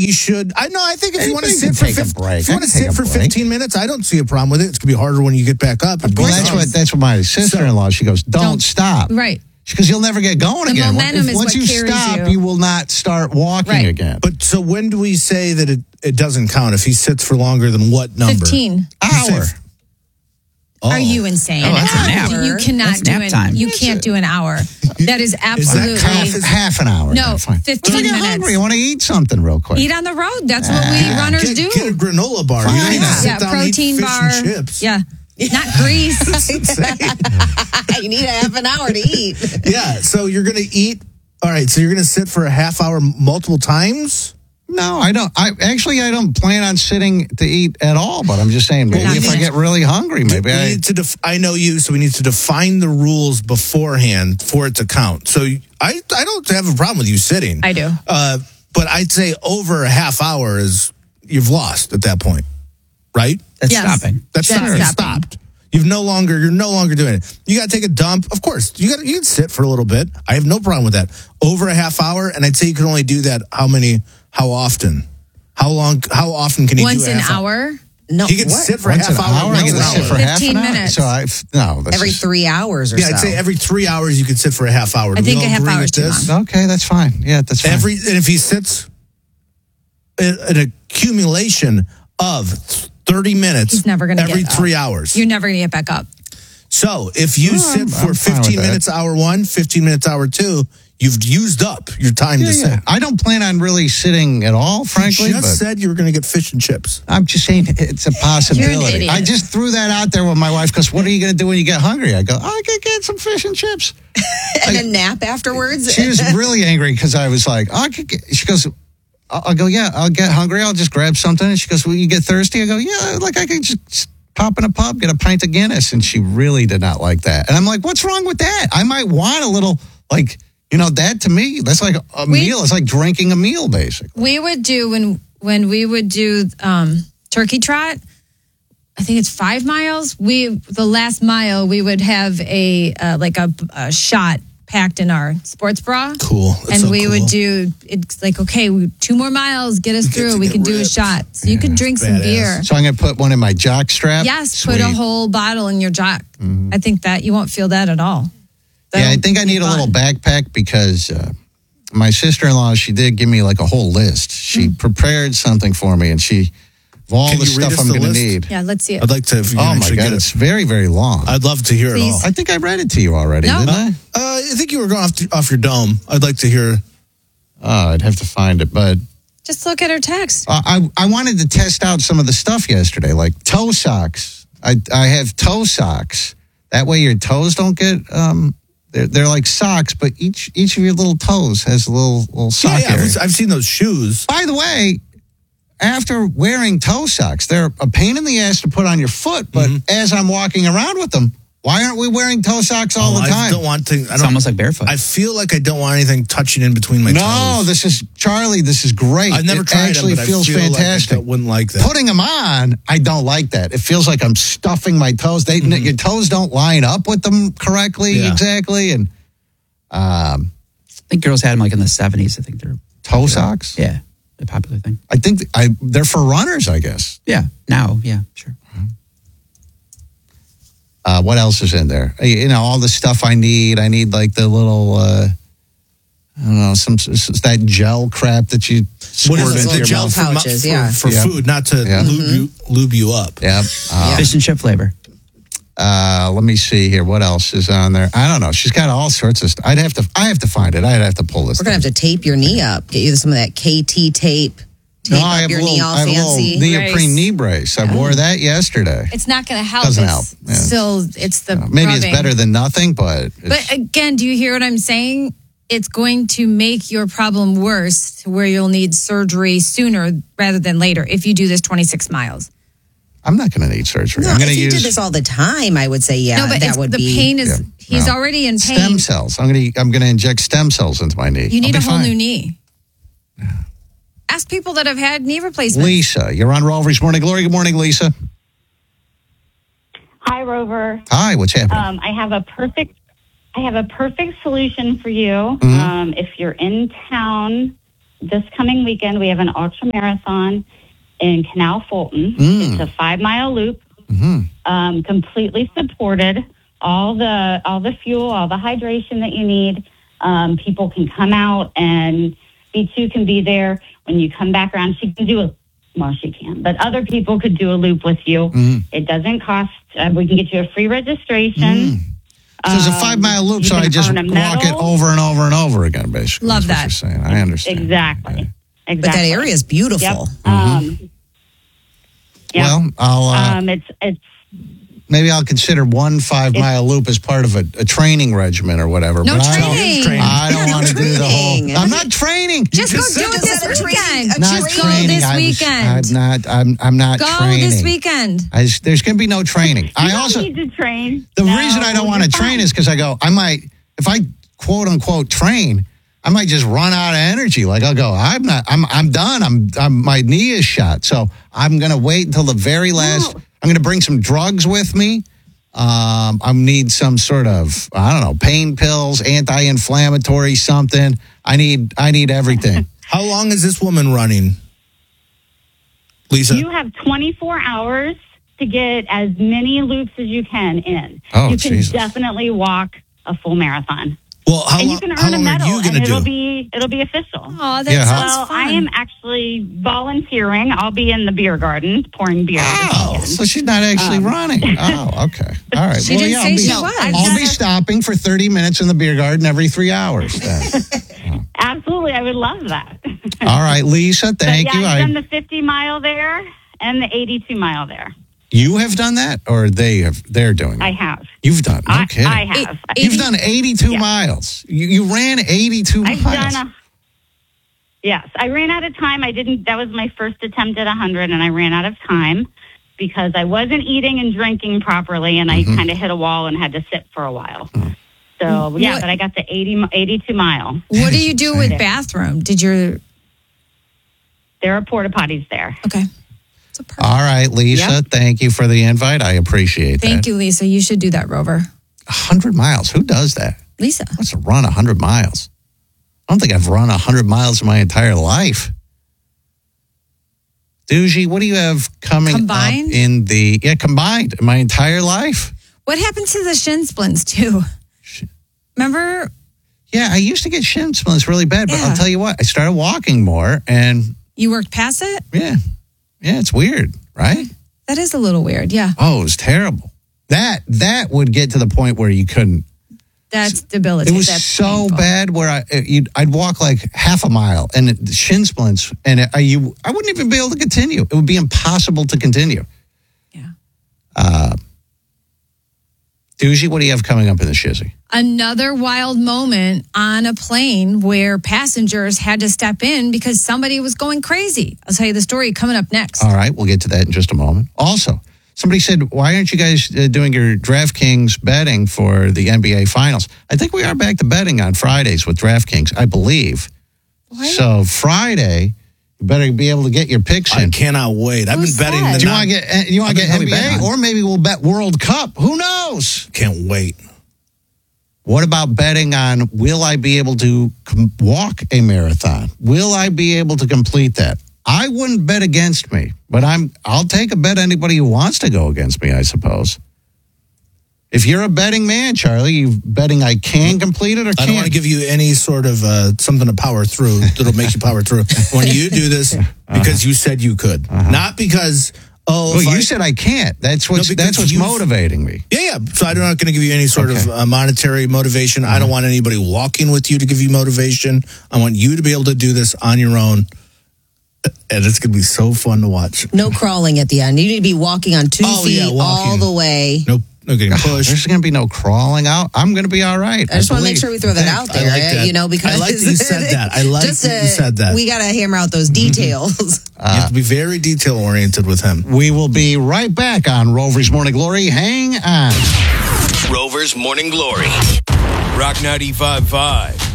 you should. I think if you want to Anybody sit can for take a break. if you I want to can take sit a for break. 15 minutes, I don't see a problem with it. It's gonna be harder when you get back up. Well, that's what my sister-in-law. She goes, "Don't stop." Right. Because you'll never get going The again. momentum is Once what you carries stop, you. you will not start walking Right. again. But so when do we say that it doesn't count if he sits for longer than what number? 15. Hour. Oh. Are you insane? Oh, that's a nap. You cannot That's do nap it. time. You can't do an hour. That is absolutely. half an hour? No, then, fine. 15 If I get minutes. hungry, I want to eat something real quick. Eat on the road. That's what we runners do. Get a granola bar. You don't need to sit Yeah, down and eat protein fish bar. and chips. Yeah. Not grease. You need a half an hour to eat. Yeah, so you're going to eat. All right, so you're going to sit for a half hour multiple times? No, I don't. I don't plan on sitting to eat at all. But I'm just saying, maybe Not if I yet. get really hungry, maybe We I. need to I know you, so we need to define the rules beforehand for it to count. So I don't have a problem with you sitting. I do. But I'd say over a half hour is you've lost at that point, right? That's Yes. stopping. That's That's stopped. stopping. Stopped. You're no longer doing it. You got to take a dump. Of course, you can sit for a little bit. I have no problem with that. Over a half hour, and I'd say you can only do that. How often? How often can you Once do a an half hour. No, He can what? sit for a Once half an hour. I once can an sit hour. for half 15 an hour. minutes. So this Every is- 3 hours or Yeah, so. I'd say every 3 hours you could sit for a half hour. I Do think we a all half agree hour with is too this? long. Okay, that's fine. Yeah, that's fine. And if he sits an accumulation of 30 minutes He's never gonna every get up. 3 hours. You're never going to get back up. So if you sit for I'm fine with 15 that. minutes hour one, 15 minutes hour two, you've used up your time to sit. I don't plan on really sitting at all, frankly. You but just said you were going to get fish and chips. I'm just saying it's a possibility. idiot. I just threw that out there with my wife because what are you going to do when you get hungry? I go, I could get some fish and chips. And a nap afterwards. She was really angry because I was like, she goes, I'll go, yeah, I'll get hungry. I'll just grab something. And she goes, will you get thirsty? I go, yeah, like I could just pop in a pub, get a pint of Guinness. And she really did not like that. And I'm like, what's wrong with that? I might want a little, like, that to me, that's like a meal. It's like drinking a meal, basically. We would do when we would do turkey trot. I think it's 5 miles. The last mile we would have a shot packed in our sports bra. Cool. That's And so we cool. would do. It's like, okay, 2 more miles, get us through. We get can do a ripped. shot. So you could drink some badass. beer. So I'm going to put one in my jock strap. Yes, put a whole bottle in your jock. I think that you won't feel that at all. Yeah, I That'll think I be need a fun. little backpack because my sister-in-law, she did give me like a whole list. She prepared something for me, and of all Can the you read stuff us I'm the going to list? need. Yeah, let's see it. I'd like to. If you Oh can my actually God, get it's it. very, very long. I'd love to hear it Please. all. I think I read it to you already, No. didn't I? I think you were going off your dome. I'd like to hear. Oh, I'd have to find it, but Just look at her text. I wanted to test out some of the stuff yesterday, like toe socks. I have toe socks. That way your toes don't get they're like socks, but each of your little toes has a little sock Yeah, area. I've seen those shoes. By the way, after wearing toe socks, they're a pain in the ass to put on your foot, but as I'm walking around with them, why aren't we wearing toe socks all the I time? don't want to. It's almost like barefoot. I feel like I don't want anything touching in between my No, toes. this is Charlie. This is great. I've never it tried actually them, but feels I feel fantastic. Like I wouldn't like that. Putting them on, I don't like that. It feels like I'm stuffing my toes. Your toes don't line up with them correctly, Yeah. exactly. And I think girls had them like in the 70s. I think they're toe socks. yeah, a popular thing. I think they're for runners. I guess. Yeah, now, yeah, sure. What else is in there? All the stuff I need. I need like the little, I don't know, that gel crap that you What squirt is it? into The your gel mouth. for, pouches, for, yeah. for Yeah. food, not to Yeah. lube you up. Yep. Fish and chip flavor. Let me see here. What else is on there? I don't know. She's got all sorts of stuff. I have to find it. I'd have to pull this. We're going to have to tape your knee up. Get you some of that KT tape. Tape I up have your a knee little, all I have a fancy. little neoprene Brace. knee brace. I wore that yesterday. It's not going to help. Doesn't It's help. Yeah. Still, it's the Maybe it's rubbing. better than nothing, but But again, do you hear what I'm saying? It's going to make your problem worse to where you'll need surgery sooner rather than later if you do this 26 miles. I'm not going to need surgery. No, I'm if going to you use did this all the time, I would say, yeah, no, but that it's, would the be. pain is, Yeah, he's no. already in pain. stem cells. I'm going to inject stem cells into my knee. You need I'll a be whole fine. new knee. Ask people that have had knee replacements. Lisa, you're on Rover's Morning Glory. Good morning, Lisa. Hi, Rover. Hi, what's happening? I have a perfect solution for you. Mm-hmm. If you're in town this coming weekend, we have an ultra marathon in Canal Fulton. It's a 5-mile loop, completely supported. All the fuel, all the hydration that you need. People can come out, and B2 can be there when you come back around. She can do she can, but other people could do a loop with you. It doesn't cost. We can get you a free registration. So it's a 5-mile loop, so I just walk it over and over and over again, basically. Love That's that. what you're saying. I understand. Exactly. But that area is beautiful. Yep. Well, I'll it's maybe I'll consider one 5-mile loop as part of a training regimen or whatever. No but training. I don't want to do the whole. training. I'm not training. Just go do it this weekend. Not Just go training. this weekend. I'm not Go training. this weekend. There's going to be no training. you don't need to train. The reason I don't want to train is because I go, if I quote unquote train, I might just run out of energy. Like I'll go, I'm done. My knee is shot. So I'm going to wait until the very last. I'm going to bring some drugs with me. I need some sort of, pain pills, anti-inflammatory something. I need everything. How long is this woman running, Lisa? You have 24 hours to get as many loops as you can in. Oh, you can Jesus. definitely walk a full marathon. Well, how And long, you can how earn a long medal, are you going to and do? it'll be official. Oh, that Yeah, sounds Well, fun. I am actually volunteering. I'll be in the beer garden pouring beer. this Oh, weekend. so she's not actually running. Oh, okay. All right. She didn't say she was. I'll be stopping for 30 minutes in the beer garden every 3 hours. Then. Absolutely, I would love that. All right, Lisa, thank but yeah, you. I've done the 50 mile there and the 82 mile there. You have done that, or they're doing it? I have. You've done. No kidding. I have. You've done 82 miles. You ran 82 I've miles. done yes, I ran out of time. That was my first attempt at 100, and I ran out of time because I wasn't eating and drinking properly, and I kind of hit a wall and had to sit for a while. So, yeah, but I got the 82 mile. What do you do with bathroom? There There are porta potties there. Okay. All right, Lisa, thank you for the invite. I appreciate that. Thank you, Lisa. You should do that, Rover. 100 miles. Who does that? Lisa. What's to run 100 miles? I don't think I've run 100 miles in my entire life. Doogie, what do you have coming Combined? up in the... Yeah, combined in my entire life. What happened to the shin splints, too? Remember? Yeah, I used to get shin splints really bad, but Yeah. I'll tell you what, I started walking more and You worked past it? yeah, it's weird, right? That is a little weird, yeah. Oh, it was terrible. That would get to the point where you couldn't. That's debilitating. It was That's so painful. bad where I'd walk like half a mile and the shin splints, and I wouldn't even be able to continue. It would be impossible to continue. Yeah. Doogie, what do you have coming up in the shizzy? Another wild moment on a plane where passengers had to step in because somebody was going crazy. I'll tell you the story coming up next. All right, we'll get to that in just a moment. Also, somebody said, why aren't you guys doing your DraftKings betting for the NBA Finals? I think we are back to betting on Fridays with DraftKings, I believe. What? So Friday, you better be able to get your picks I in. cannot wait. I've Who been betting. said? Do you want to get NBA, or maybe we'll bet World Cup? Who knows? Can't wait. What about betting on, will I be able to walk a marathon? Will I be able to complete that? I wouldn't bet against me, but I'll take a bet anybody who wants to go against me, I suppose. If you're a betting man, Charlie, you betting I can complete it or can't? I don't want to give you any sort of something to power through that'll make you power through. When you do this, because you said you could, not because Well, you said I can't. That's what's motivating me. Yeah. So I'm not going to give you any sort of monetary motivation. I don't want anybody walking with you to give you motivation. I want you to be able to do this on your own. And it's going to be so fun to watch. No crawling at the end. You need to be walking on 2 feet all the way. No getting pushed. There's going to be no crawling out. I'm going to be all right. I just want to make sure we throw that out there, because I like that you said that. I like that you said that. We got to hammer out those details. You have to be very detail oriented with him. We will be right back on Rover's Morning Glory. Hang on. Rover's Morning Glory. Rock 95.5.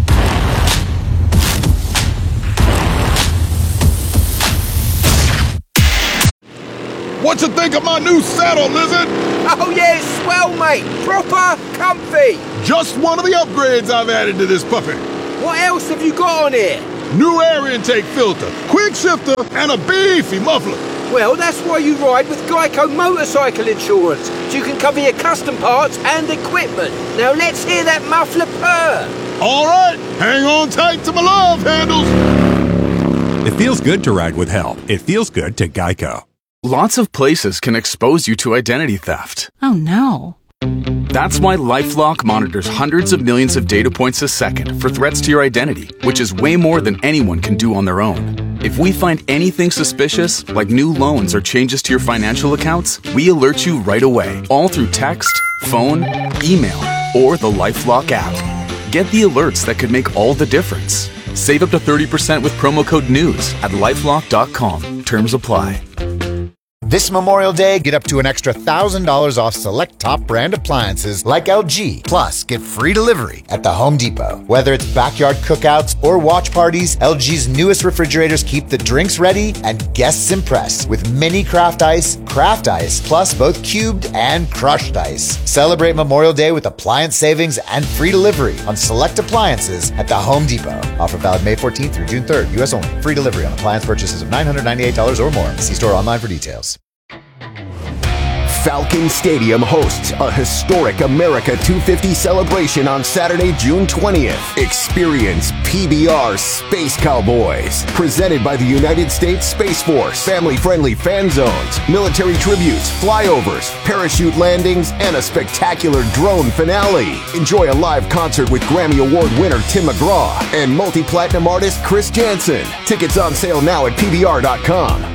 What you think of my new saddle, Lizard? Oh yeah, it's swell, mate. Proper comfy. Just one of the upgrades I've added to this puppy. What else have you got on it? new air intake filter, quick shifter, and a beefy muffler. Well, that's why you ride with Geico Motorcycle Insurance, so you can cover your custom parts and equipment. Now let's hear that muffler purr. All right, hang on tight to my love handles. It feels good to ride with help. It feels good to Geico. Lots of places can expose you to identity theft. Oh no. That's why LifeLock monitors hundreds of millions of data points a second for threats to your identity, which is way more than anyone can do on their own. If we find anything suspicious, like new loans or changes to your financial accounts, we alert you right away, all through text, phone, email, or the LifeLock app. Get the alerts that could make all the difference. Save up to 30% with promo code NEWS at LifeLock.com. Terms apply. This Memorial Day, get up to an extra $1,000 off select top brand appliances like LG. Plus, get free delivery at the Home Depot. Whether it's backyard cookouts or watch parties, LG's newest refrigerators keep the drinks ready and guests impressed with mini craft ice, plus both cubed and crushed ice. Celebrate Memorial Day with appliance savings and free delivery on select appliances at the Home Depot. Offer valid May 14th through June 3rd. U.S. only. Free delivery on appliance purchases of $998 or more. See store online for details. Falcon Stadium hosts a historic America 250 celebration on Saturday, June 20th. Experience PBR Space Cowboys, presented by the United States Space Force. Family-friendly fan zones, military tributes, flyovers, parachute landings, and a spectacular drone finale. Enjoy a live concert with Grammy Award winner Tim McGraw and multi-platinum artist Chris Jansen. Tickets on sale now at PBR.com.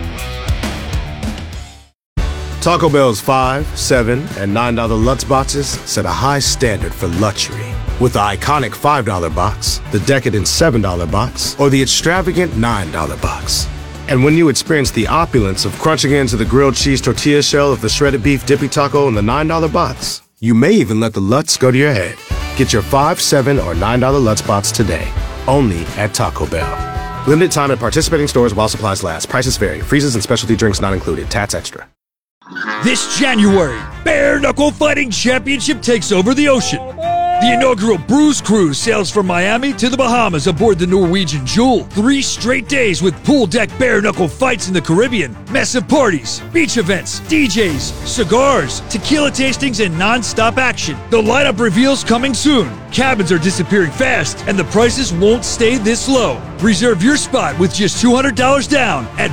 Taco Bell's $5, $7, and $9 Lutz boxes set a high standard for luxury. With the iconic $5 box, the decadent $7 box, or the extravagant $9 box. And when you experience the opulence of crunching into the grilled cheese tortilla shell of the shredded beef dippy taco in the $9 box, you may even let the Lutz go to your head. Get your $5, $7, or $9 Lutz box today, only at Taco Bell. Limited time at participating stores while supplies last. Prices vary. Freezes and specialty drinks not included. Tats extra. This January, Bare Knuckle Fighting Championship takes over the ocean. The inaugural Bruise Cruise sails from Miami to the Bahamas aboard the Norwegian Jewel. 3 straight days with pool deck bare knuckle fights in the Caribbean, massive parties, beach events, DJs, cigars, tequila tastings, and non-stop action. The lineup reveals coming soon. Cabins are disappearing fast, and the prices won't stay this low. Reserve your spot with just $200 down at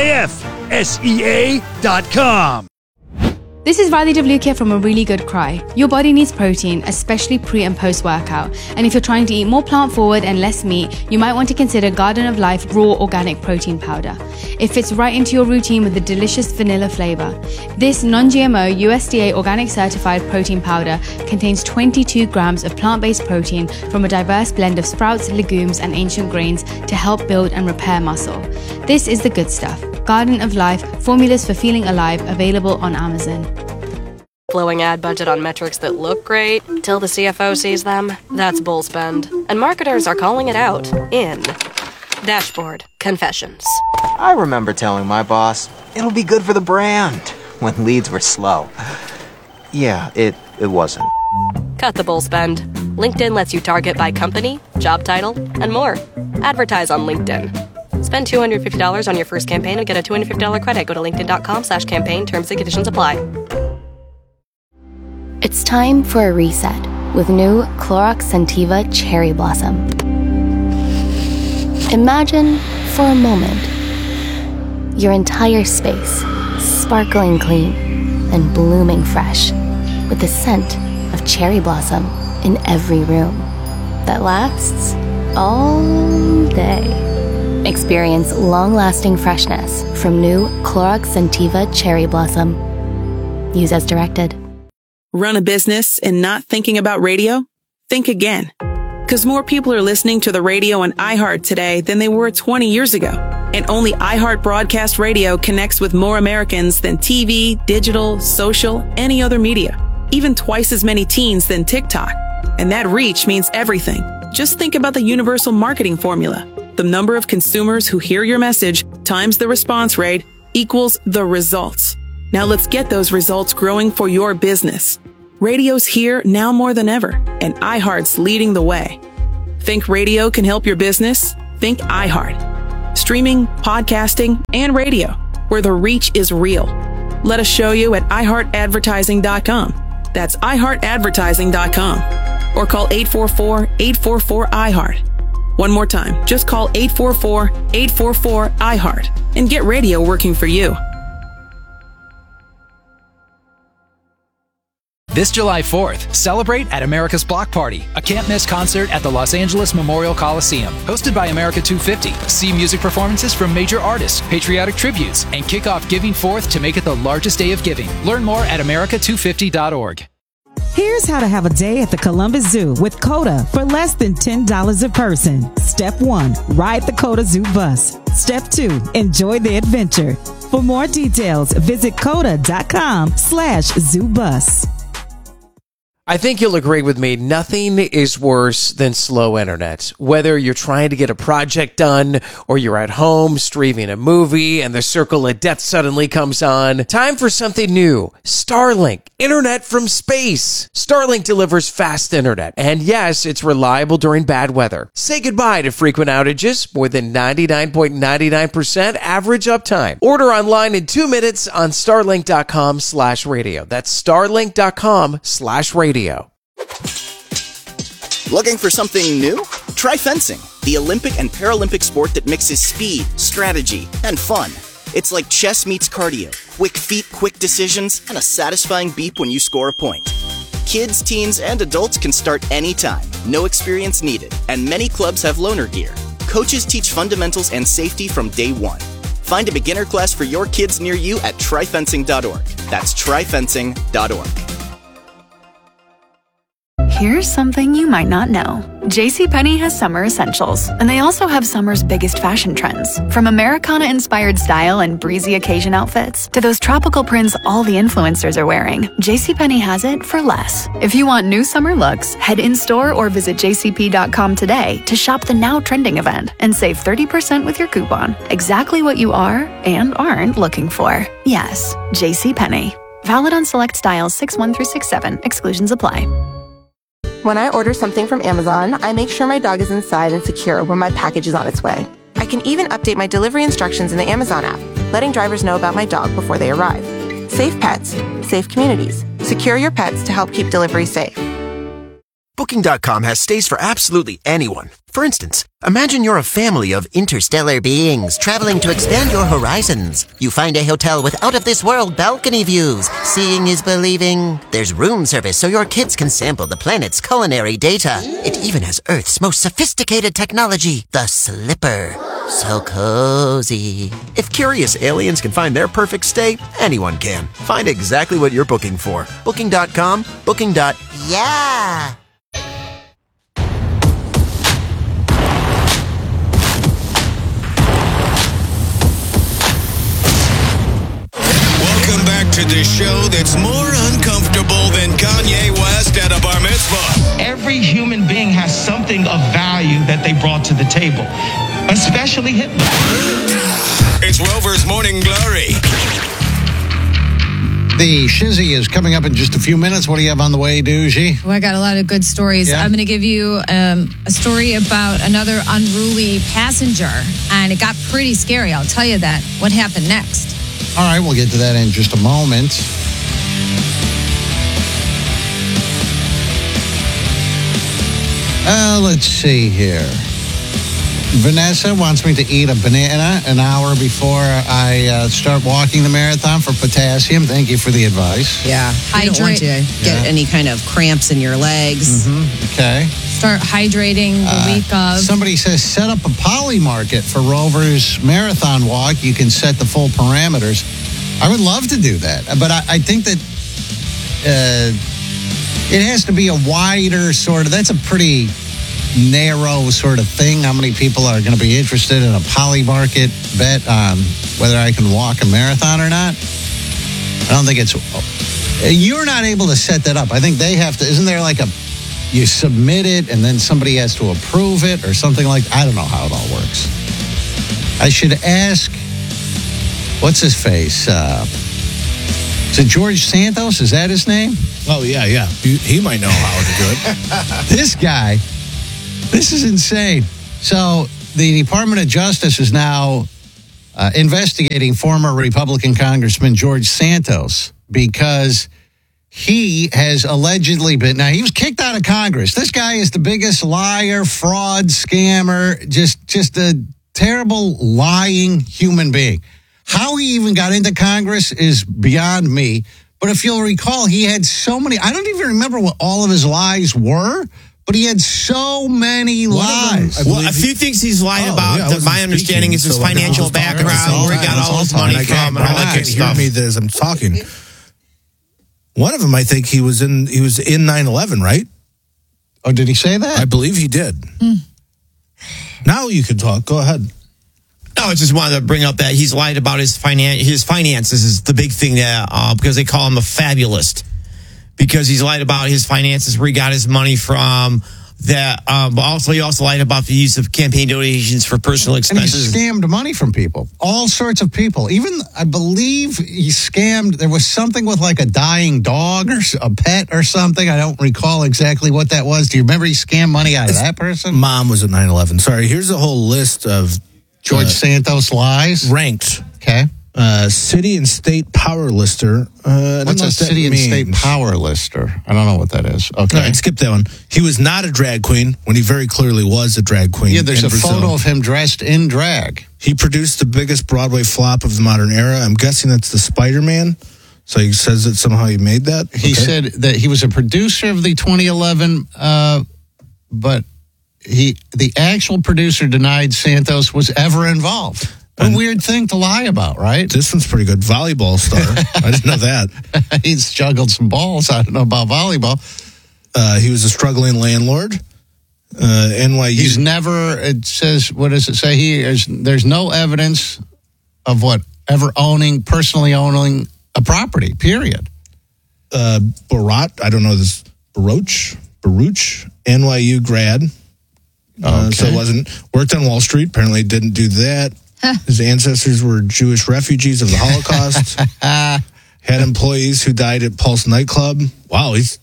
BKFSEA.com. This is Riley DeVluke from A Really Good Cry. Your body needs protein, especially pre and post workout. And if you're trying to eat more plant forward and less meat, you might want to consider Garden of Life Raw Organic Protein Powder. It fits right into your routine with a delicious vanilla flavor. This non-GMO USDA organic certified protein powder contains 22 grams of plant-based protein from a diverse blend of sprouts, legumes, and ancient grains to help build and repair muscle. This is the good stuff. Garden of Life, formulas for feeling alive, available on Amazon. Blowing ad budget on metrics that look great till the CFO sees them? That's bull spend. And marketers are calling it out in Dashboard Confessions. I remember telling my boss, it'll be good for the brand, when leads were slow. Yeah, it wasn't. Cut the bull spend. LinkedIn lets you target by company, job title, and more. Advertise on LinkedIn. Spend $250 on your first campaign and get a $250 credit. Go to linkedin.com/campaign. Terms and conditions apply. It's time for a reset with new Clorox Scentiva Cherry Blossom. Imagine, for a moment, your entire space sparkling clean and blooming fresh with the scent of cherry blossom in every room that lasts all day. Experience long-lasting freshness from new Clorox Scentiva Cherry Blossom. Use as directed. Run a business and not thinking about radio? Think again. Because more people are listening to the radio on iHeart today than they were 20 years ago. And only iHeart Broadcast Radio connects with more Americans than TV, digital, social, any other media. Even twice as many teens than TikTok. And that reach means everything. Just think about the universal marketing formula. The number of consumers who hear your message times the response rate equals the results. Now let's get those results growing for your business. Radio's here now more than ever, and iHeart's leading the way. Think radio can help your business? Think iHeart. Streaming, podcasting, and radio, where the reach is real. Let us show you at iHeartAdvertising.com. That's iHeartAdvertising.com. Or call 844-844-iHeart. One more time, just call 844-844-iHeart and get radio working for you. This July 4th, celebrate at America's Block Party, a can't-miss concert at the Los Angeles Memorial Coliseum. Hosted by America 250, see music performances from major artists, patriotic tributes, and kick off Giving 4th to make it the largest day of giving. Learn more at america250.org. Here's how to have a day at the Columbus Zoo with COTA for less than $10 a person. Step 1, ride the COTA Zoo bus. Step 2, enjoy the adventure. For more details, visit COTA.com/zoobus. I think you'll agree with me, nothing is worse than slow internet. Whether you're trying to get a project done or you're at home streaming a movie and the circle of death suddenly comes on, time for something new. Starlink, internet from space. Starlink delivers fast internet. And yes, it's reliable during bad weather. Say goodbye to frequent outages, more than 99.99% average uptime. Order online in 2 minutes on starlink.com/radio. That's starlink.com/radio. Looking for something new? Try fencing, the Olympic and Paralympic sport that mixes speed, strategy, and fun. It's like chess meets cardio, quick feet, quick decisions, and a satisfying beep when you score a point. Kids, teens, and adults can start anytime, no experience needed, and many clubs have loaner gear. Coaches teach fundamentals and safety from day one. Find a beginner class for your kids near you at tryfencing.org. That's tryfencing.org. Here's something you might not know. JCPenney has summer essentials, and they also have summer's biggest fashion trends. From Americana-inspired style and breezy occasion outfits to those tropical prints all the influencers are wearing, JCPenney has it for less. If you want new summer looks, head in-store or visit jcp.com today to shop the now trending event and save 30% with your coupon. Exactly what you are and aren't looking for. Yes, JCPenney. Valid on select styles 6-1 through 6-7. Exclusions apply. When I order something from Amazon, I make sure my dog is inside and secure when my package is on its way. I can even update my delivery instructions in the Amazon app, letting drivers know about my dog before they arrive. Safe pets, safe communities. Secure your pets to help keep delivery safe. Booking.com has stays for absolutely anyone. For instance, imagine you're a family of interstellar beings traveling to expand your horizons. You find a hotel with out-of-this-world balcony views. Seeing is believing. There's room service so your kids can sample the planet's culinary data. It even has Earth's most sophisticated technology, the Slipper. So cozy. If curious aliens can find their perfect stay, anyone can. Find exactly what you're booking for. Booking.com, booking.yeah. Welcome back to the show that's more uncomfortable than Kanye West at a bar mitzvah. Every human being has something of value that they brought to the table, especially Hitler. It's Rover's Morning Glory. The Shizzy is coming up in just a few minutes. What do you have on the way, Doogie? Well, I got a lot of good stories. Yeah. I'm going to give you a story about another unruly passenger, and it got pretty scary. I'll tell you that. What happened next? All right, we'll get to that in just a moment. Let's see here. Vanessa wants me to eat a banana an hour before I start walking the marathon for potassium. Thank you for the advice. Yeah. You don't want to get any kind of cramps in your legs. Okay. Start hydrating the week of. Somebody says set up a poly market for Rover's marathon walk. You can set the full parameters. I would love to do that. But I think that it has to be a wider sort of, that's a pretty narrow sort of thing. How many people are going to be interested in a poly market bet on whether I can walk a marathon or not? I don't think it's, you're not able to set that up. I think they have to, isn't there like you submit it and then somebody has to approve it or something like, I don't know how it all works. I should ask, what's his face? Is it George Santos? Is that his name? Oh, yeah. He might know how to do it. This guy, this is insane. So the Department of Justice is now investigating former Republican Congressman George Santos because he has allegedly been. Now, he was kicked out of Congress. This guy is the biggest liar, fraud, scammer, just a terrible, lying human being. How he even got into Congress is beyond me. But if you'll recall, he had so many. I don't even remember what all of his lies were. But he had so many lies. Well, a few things he's lied about. My understanding is his financial background, where he got all his money from, and all that good stuff. Hear me as I'm talking. One of them, I think he was in 9/11, right? Oh, did he say that? I believe he did. Now you can talk. Go ahead. No, I just wanted to bring up that he's lied about his finances is the big thing that because they call him a fabulist. Because he's lied about his finances, where he got his money from. That, but he also lied about the use of campaign donations for personal expenses. And he scammed money from people, all sorts of people. Even I believe he scammed. There was something with like a dying dog or a pet or something. I don't recall exactly what that was. Do you remember he scammed money out of that person? Mom was at 9/11. Sorry. Here's a whole list of George Santos lies ranked. Okay. City and state power lister. What's a city and state power lister? I don't know what that is. Okay. All right, skip that one. He was not a drag queen when he very clearly was a drag queen. Yeah, there's in a Brazil. photo of him dressed in drag. He produced the biggest Broadway flop of the modern era. I'm guessing that's the Spider-Man. So he says that somehow he made that. He said that he was a producer of the 2011, but the actual producer denied Santos was ever involved. A weird thing to lie about, right? This one's pretty good. Volleyball star. I didn't know that. He's juggled some balls. I don't know about volleyball. He was a struggling landlord. NYU. He's never, it says, what does it say? There's no evidence of ever personally owning a property, period. Baruch, I don't know this. Baruch, NYU grad. So it wasn't. Worked on Wall Street. Apparently didn't do that. His ancestors were Jewish refugees of the Holocaust. Had employees who died at Pulse nightclub. Wow, he's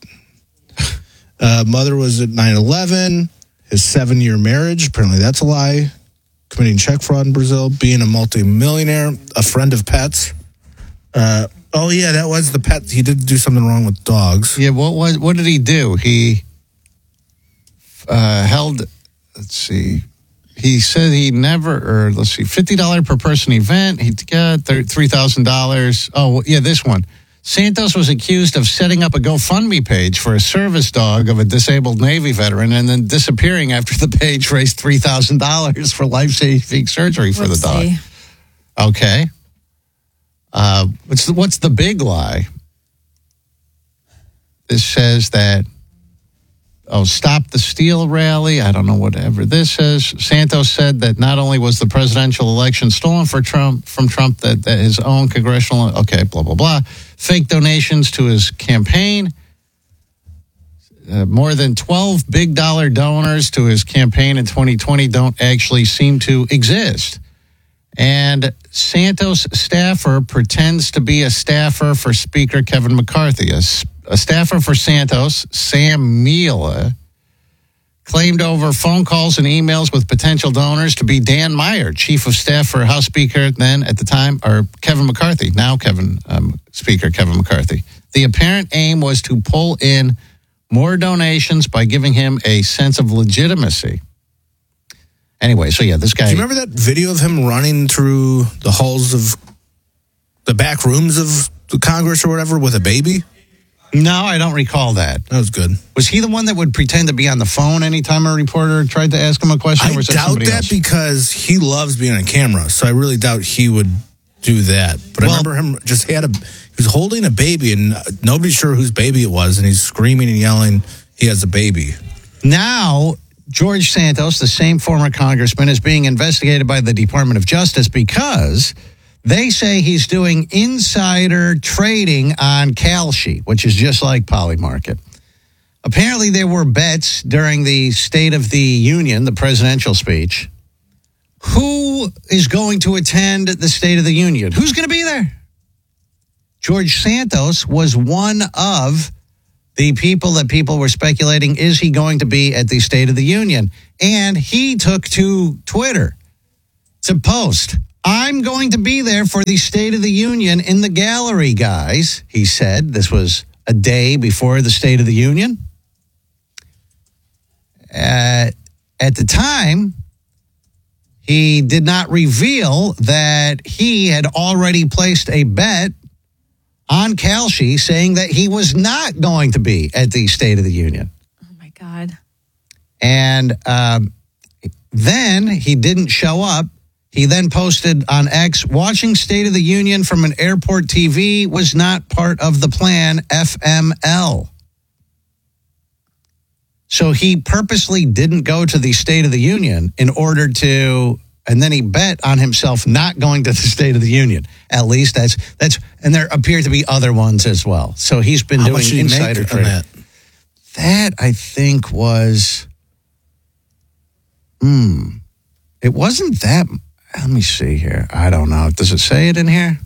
mother was at 9/11. His 7-year marriage, apparently that's a lie. Committing check fraud in Brazil. Being a multimillionaire. A friend of pets. That was the pet. He did do something wrong with dogs. Yeah, what did he do? He held. Let's see. He said he never, $50 per person event. He got $3,000. Oh, yeah, this one. Santos was accused of setting up a GoFundMe page for a service dog of a disabled Navy veteran and then disappearing after the page raised $3,000 for life-saving surgery for the dog. Okay. What's the big lie? This says that Stop the Steal rally. I don't know whatever this is. Santos said that not only was the presidential election stolen from Trump, that his own congressional, blah, blah, blah. Fake donations to his campaign. More than 12 big dollar donors to his campaign in 2020 don't actually seem to exist. And Santos staffer pretends to be a staffer for Speaker Kevin McCarthy. A staffer for Santos, Sam Mila, claimed over phone calls and emails with potential donors to be Dan Meyer, chief of staff for House Speaker then at the time, or Kevin McCarthy, now Speaker Kevin McCarthy. The apparent aim was to pull in more donations by giving him a sense of legitimacy. Anyway, so yeah, this guy. Do you remember that video of him running through the halls of the back rooms of the Congress or whatever with a baby? No, I don't recall that. That was good. Was he the one that would pretend to be on the phone anytime a reporter tried to ask him a question? I doubt that because he loves being on camera. So I really doubt he would do that. But I remember him he was holding a baby and nobody's sure whose baby it was. And he's screaming and yelling he has a baby. Now, George Santos, the same former congressman, is being investigated by the Department of Justice because they say he's doing insider trading on Kalshi, which is just like Polymarket. Apparently, there were bets during the State of the Union, the presidential speech. Who is going to attend the State of the Union? Who's going to be there? George Santos was one of the people that people were speculating, is he going to be at the State of the Union? And he took to Twitter to post, I'm going to be there for the State of the Union in the gallery, guys. He said this was a day before the State of the Union. At the time, he did not reveal that he had already placed a bet on Kalshi saying that he was not going to be at the State of the Union. Oh, my God. And then he didn't show up. He then posted on X, watching State of the Union from an airport TV was not part of the plan, FML. So he purposely didn't go to the State of the Union in order to, and then he bet on himself not going to the State of the Union. At least that's, and there appear to be other ones as well. So he's been How doing much did he insider make on trading. That I think was, it wasn't that. Let me see here. I don't know. Does it say it in here?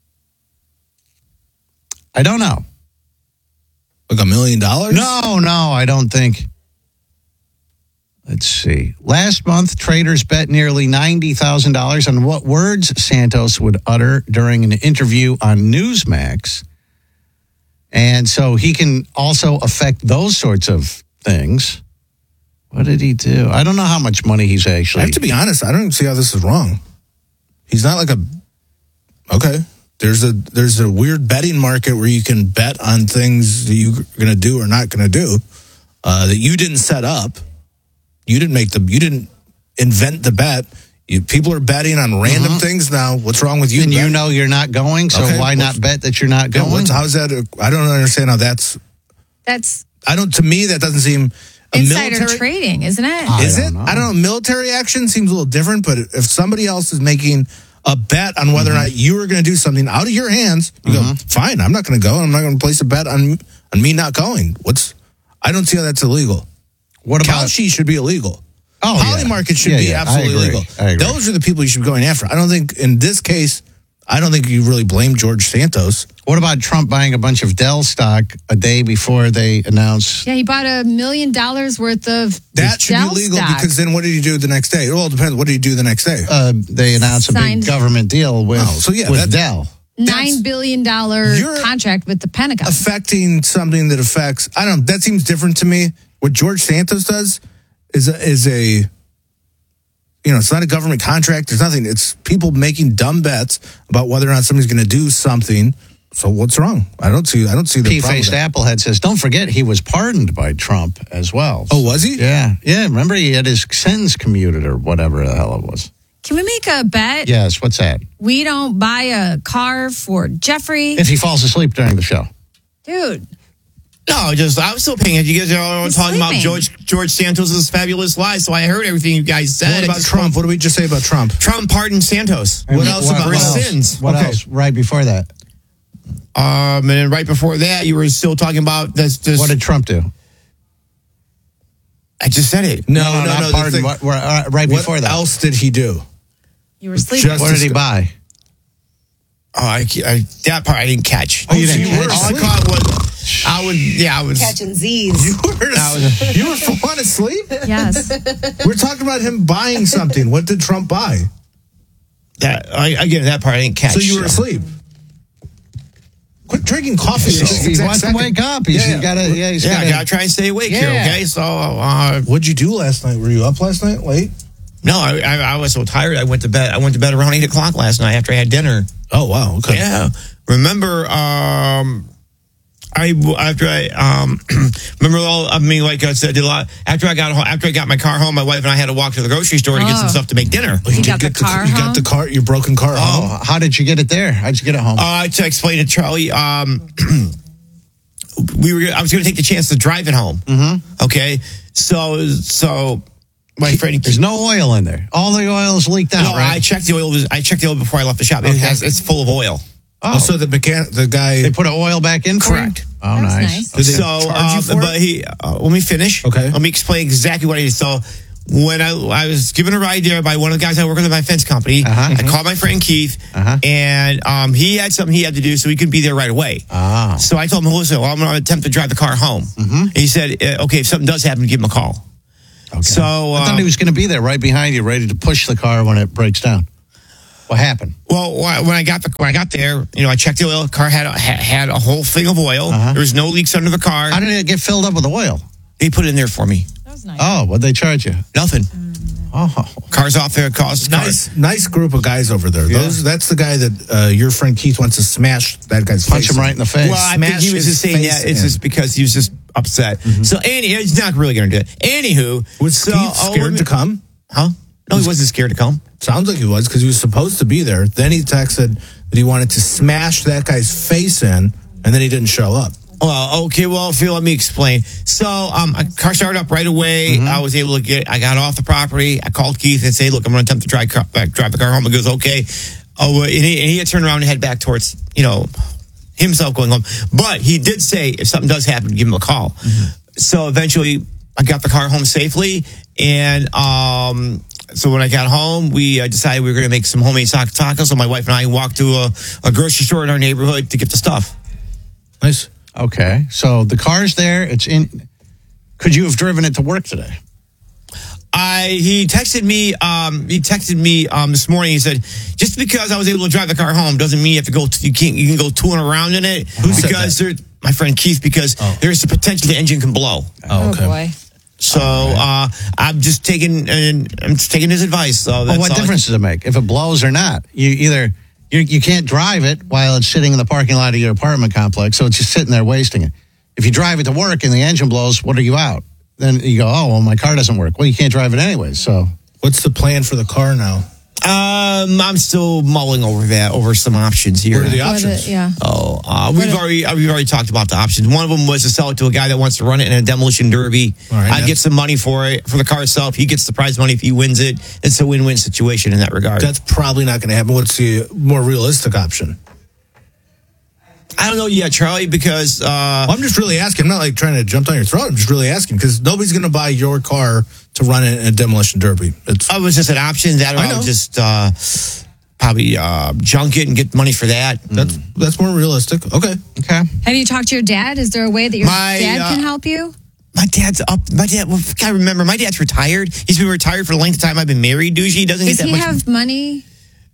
I don't know. Like $1 million? No, I don't think. Let's see. Last month, traders bet nearly $90,000 on what words Santos would utter during an interview on Newsmax. And so he can also affect those sorts of things. What did he do? I don't know how much money he's actually. I have to be honest. I don't see how this is wrong. He's not like okay. There's a weird betting market where you can bet on things that you're going to do or not going to do that you didn't set up. You didn't invent the bet. People are betting on random things now. What's wrong with you? And you know you're not going, so why not bet that you're not going? How's that? I don't understand how that's. To me, that doesn't seem. Insider trading, isn't it? I don't know. Military action seems a little different, but if somebody else is making a bet on whether or not you are going to do something out of your hands, you go, fine, I'm not going to go. I'm not going to place a bet on me not going. I don't see how that's illegal. What about Kalshi should be illegal. Poly market should be I absolutely agree. illegal. I agree. Those are the people you should be going after. I don't think in this case, I don't think you really blame George Santos. What about Trump buying a bunch of Dell stock a day before they announced? Yeah, he bought $1 million worth of That should Dell be legal stock. because then what did he do the next day? Well, it depends. What did he do the next day? They announced a Signed- big government deal with Dell. $9 billion contract with the Pentagon. Affecting something that affects, that seems different to me. What George Santos does is a it's not a government contract. There's nothing. It's people making dumb bets about whether or not somebody's going to do something. So what's wrong? I don't see the problem. P-faced Applehead says, don't forget he was pardoned by Trump as well. Oh, was he? Yeah. Remember he had his sentence commuted or whatever the hell it was. Can we make a bet? Yes. What's that? We don't buy a car for Jeffrey. If he falls asleep during the show. Dude. No, I was still paying it. You guys are talking about George Santos' fabulous lies, so I heard everything you guys said. What about Trump? What did we just say about Trump? Trump pardoned Santos. What else about his sins? What else? Right before that. And then right before that, you were still talking about this. What did Trump do? I just said it. No, not pardon. Right before that. What else did he do? You were sleeping. What did he buy? Oh, that part I didn't catch. Oh, you didn't catch? All I caught was I was catching Z's. You were falling asleep? Yes. We're talking about him buying something. What did Trump buy? That part I didn't catch. So you were asleep. Quit drinking coffee. He wants to wake up. He's got to. I gotta try and stay awake here. Okay, so what'd you do last night? Were you up last night late? No, I was so tired. I went to bed around 8 o'clock last night after I had dinner. Oh wow. Okay. Yeah. Remember, remember like I said, after I got my car home, my wife and I had to walk to the grocery store to get some stuff to make dinner. You got the car home? You got the car, your broken car home? How did you get it there? How'd you get it home? To explain to Charlie, I was going to take the chance to drive it home. Mm-hmm. Okay. So my friend, there's no oil in there. All the oil is leaked out, right? I checked the oil before I left the shop. It's full of oil. Oh, so the guy they put an oil back in for correct. You? Oh, nice. Did they charge you for but let me finish. Okay. Let me explain exactly what I did. So when I was given a ride there by one of the guys I work with at my fence company, I called my friend Keith, and he had something he had to do, so he couldn't be there right away. So I told him, listen, I'm going to attempt to drive the car home. And he said, okay, if something does happen, give him a call. Okay. So I thought he was going to be there right behind you, ready to push the car when it breaks down. What happened? Well, when I got there, I checked the oil. The car had a whole thing of oil. There was no leaks under the car. How did it get filled up with oil? They put it in there for me. That was nice. Oh, what'd they charge you? Nothing. Oh, car's off there. Costs nice group of guys over there. Yeah. That's the guy that your friend Keith wants to smash that guy's face. Punch him right in the face. Well, I think he was just saying that it's just because he was just upset. So he's not really going to do it. Anywho, was Keith scared to come? Huh? No, he wasn't scared to come. Sounds like he was because he was supposed to be there. Then he texted that he wanted to smash that guy's face in, and then he didn't show up. Well, okay. Well, Phil, let me explain. So, a car started up right away. I was able to I got off the property. I called Keith and said, look, I'm going to attempt to drive the car home. He goes, okay. And he had turned around and head back towards, himself going home. But he did say, if something does happen, give him a call. So eventually I got the car home safely. And, so when I got home, we decided we were going to make some homemade tacos. So my wife and I walked to a grocery store in our neighborhood to get the stuff. Nice. Okay, so the car's there. It's in. Could you have driven it to work today? He texted me. This morning. He said, just because I was able to drive the car home doesn't mean you have to go. You can go tooling around in it. Because my friend Keith, because there's the potential the engine can blow. Oh boy. So I'm just taking his advice. So that's what difference does it make if it blows or not? You can't drive it while it's sitting in the parking lot of your apartment complex, so it's just sitting there wasting it. If you drive it to work and the engine blows, what are you out? Then you go, oh, well, my car doesn't work. Well, you can't drive it anyway, so. What's the plan for the car now? I'm still mulling over some options here. What are the options? We've already talked about the options. One of them was to sell it to a guy that wants to run it in a demolition derby. I'd get some money for the car itself. He gets the prize money if he wins it. It's a win-win situation in that regard. That's probably not going to happen. What's the more realistic option? I don't know yet, Charlie, because I'm just really asking. I'm not like trying to jump down your throat. I'm just really asking because nobody's going to buy your car to run it in a demolition derby. It was just an option that I would just probably junk it and get money for that. That's more realistic. Okay. Have you talked to your dad? Is there a way that your dad can help you? My dad's up. I remember. My dad's retired. He's been retired for the length of time I've been married. He doesn't get that much. Does he have money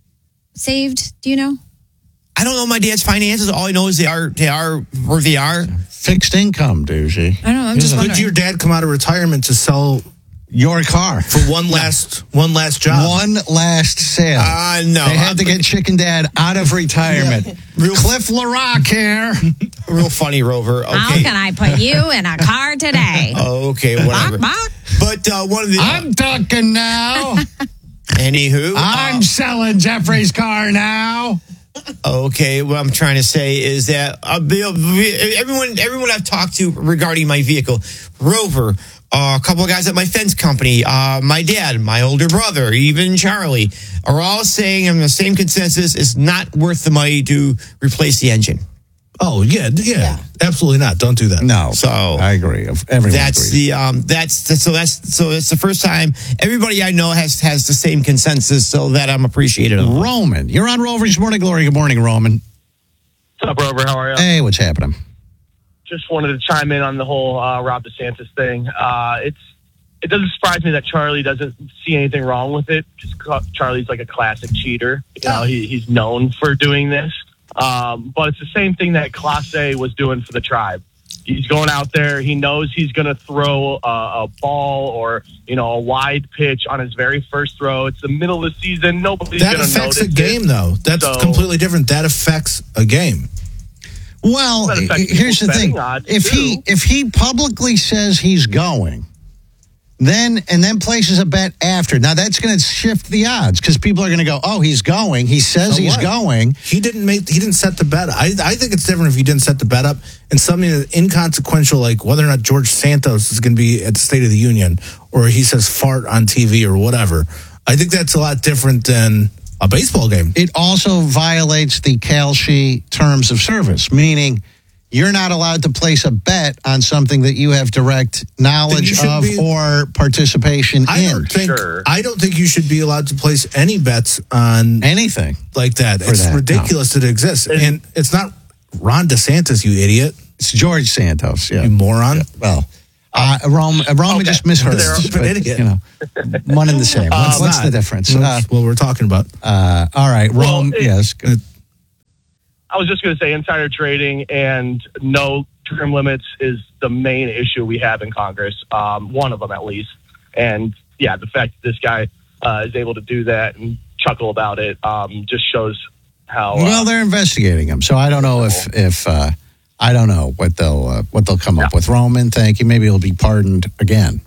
saved? Do you know? I don't know my dad's finances. All I know is they are where they are. Fixed income, Dougie. I don't know. I'm just wondering. Could your dad come out of retirement to sell your car for one last job? One last sale. No. They had to get Chicken Dad out of retirement. Cliff LaRock here. Real funny, Rover. Okay. How can I put you in a car today? Okay, whatever. But one of the... I'm talking now. Anywho. I'm selling Jeffrey's car now. Okay, what I'm trying to say is that everyone I've talked to regarding my vehicle, Rover, a couple of guys at my fence company, my dad, my older brother, even Charlie, are all saying in the same consensus it's not worth the money to replace the engine. Oh yeah, absolutely not. Don't do that. No, so I agree. Everyone that's agrees. That's the first time everybody I know has the same consensus. So that I'm appreciative of. Roman, you're on Rover's Morning Glory. Good morning, Roman. What's up, Rover? How are you? Hey, what's happening? Just wanted to chime in on the whole Rob DeSantis thing. It doesn't surprise me that Charlie doesn't see anything wrong with it. Just Charlie's like a classic cheater. He's known for doing this. But it's the same thing that Clase was doing for the Tribe. He's going out there. He knows he's going to throw a ball or, a wide pitch on his very first throw. It's the middle of the season. Nobody's going to notice it. That affects a game, though. That's completely different. That affects a game. Well, here's the thing. If he publicly says he's going, then places a bet after. Now that's going to shift the odds because people are going to go, "Oh, he's going. He says he's going." He didn't set the bet. I think it's different if he didn't set the bet up and something that's inconsequential, like whether or not George Santos is going to be at the State of the Union or he says fart on TV or whatever. I think that's a lot different than a baseball game. It also violates the Kalshi terms of service, meaning you're not allowed to place a bet on something that you have direct knowledge of or participation in. I don't think you should be allowed to place any bets on anything like that. It's ridiculous that it exists. And it's not Ron DeSantis, you idiot. It's George Santos, you moron. Yeah. Well, Rome just misheard. They're an idiot. You know, one and the same. What's the difference? What we're talking about. All right, Rome, yes. Good. I was just going to say insider trading and no term limits is the main issue we have in Congress, one of them at least. And, yeah, the fact that this guy is able to do that and chuckle about it just shows how... well, they're investigating him, so I don't know if I don't know what they'll come up with. Roman, thank you. Maybe he'll be pardoned again.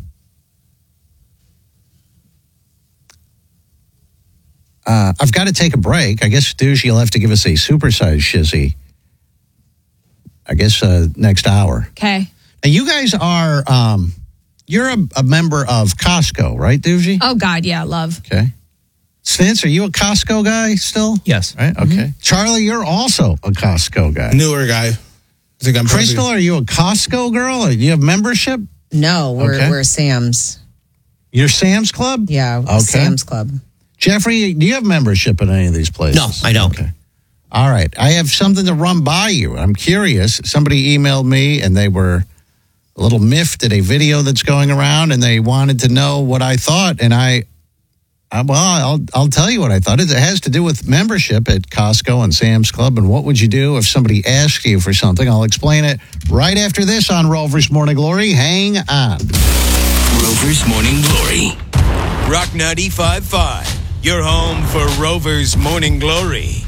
I've got to take a break. I guess, Douche, you'll have to give us a supersized shizzy. I guess next hour. Okay. Now, you guys are, you're a member of Costco, right, Douche? Oh, God, yeah, love. Okay. Stance, are you a Costco guy still? Yes. Right, okay. Charlie, you're also a Costco guy. Newer guy. I think I'm Crystal, are you a Costco girl? Or do you have membership? No, we're Sam's. You're Sam's Club? Yeah, okay. Sam's Club. Jeffrey, do you have membership at any of these places? No, I don't. Okay. All right. I have something to run by you. I'm curious. Somebody emailed me and they were a little miffed at a video that's going around and they wanted to know what I thought. And I'll tell you what I thought. It has to do with membership at Costco and Sam's Club. And what would you do if somebody asked you for something? I'll explain it right after this on Rover's Morning Glory. Hang on. Rover's Morning Glory. Rock 95.5. Your home for Rover's Morning Glory.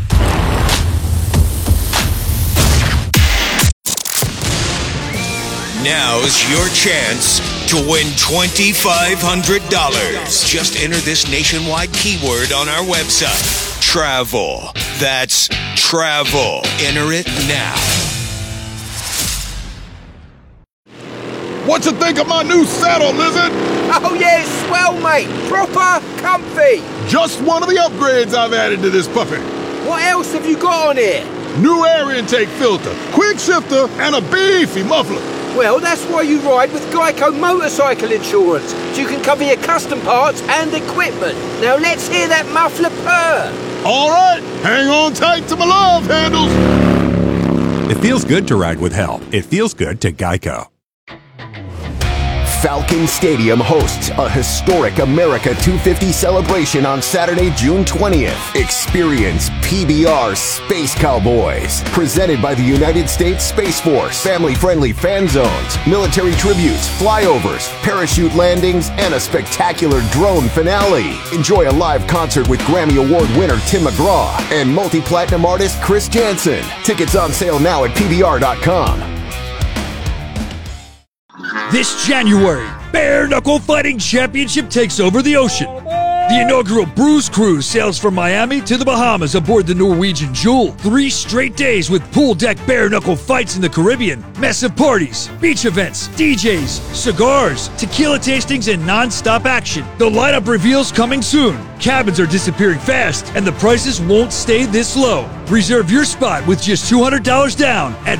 Now's your chance to win $2,500. Just enter this nationwide keyword on our website. Travel. That's travel. Enter it now. What you think of my new saddle, Lizard? Oh, yeah, swell, mate. Proper comfy. Just one of the upgrades I've added to this puppy. What else have you got on here? New air intake filter, quick shifter, and a beefy muffler. Well, that's why you ride with Geico Motorcycle Insurance, so you can cover your custom parts and equipment. Now let's hear that muffler purr. All right, hang on tight to my love handles. It feels good to ride with help. It feels good to Geico. Falcon Stadium hosts a historic America 250 celebration on Saturday, June 20th. Experience PBR Space Cowboys, presented by the United States Space Force. Family-friendly fan zones, military tributes, flyovers, parachute landings, and a spectacular drone finale. Enjoy a live concert with Grammy Award winner Tim McGraw and multi-platinum artist Chris Jansen. Tickets on sale now at PBR.com. This January, Bare Knuckle Fighting Championship takes over the ocean. The inaugural Bruise Cruise sails from Miami to the Bahamas aboard the Norwegian Jewel. 3 straight days with pool deck bare knuckle fights in the Caribbean, massive parties, beach events, DJs, cigars, tequila tastings, and non-stop action. The lineup reveals coming soon. Cabins are disappearing fast, and the prices won't stay this low. Reserve your spot with just $200 down at